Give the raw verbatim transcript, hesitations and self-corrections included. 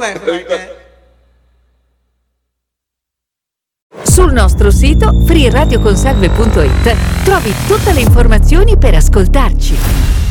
Fleabag. Sul nostro sito free radio conserve punto it trovi tutte le informazioni per ascoltarci.